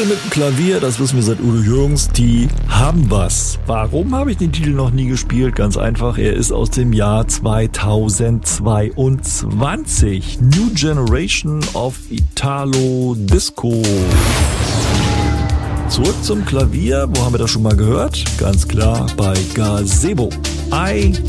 Titel mit dem Klavier, das wissen wir seit Udo Jürgens, die haben was. Warum habe ich den Titel noch nie gespielt? Ganz einfach, er ist aus dem Jahr 2022. New Generation of Italo Disco. Zurück zum Klavier. Wo haben wir das schon mal gehört? Ganz klar bei Gazebo. I